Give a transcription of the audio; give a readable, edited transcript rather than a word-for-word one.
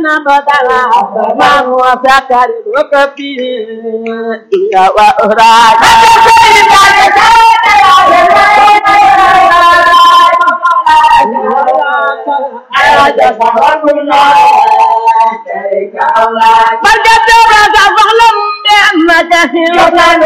بدلا ما هو سكر وكفي يا وراك بركة